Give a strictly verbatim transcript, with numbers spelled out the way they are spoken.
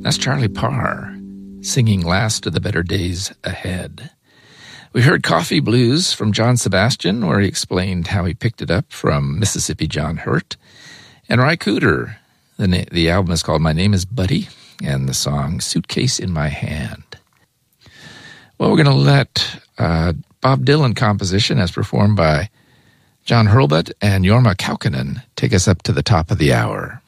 That's Charlie Parr singing Last of the Better Days Ahead. We heard Coffee Blues from John Sebastian, where he explained how he picked it up from Mississippi John Hurt. And Ry Cooder, the, na- the album is called My Name is Buddy, and the song Suitcase in My Hand. Well, we're going to let uh, Bob Dylan composition as performed by John Hurlbut and Jorma Kaukonen take us up to the top of the hour.